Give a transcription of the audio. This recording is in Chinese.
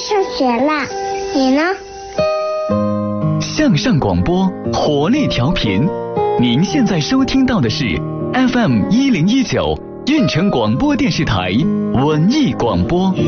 上学了，你呢？ 向上广播，活力调频。您现在收听到的是 FM 1019运城广播电视台文艺广播。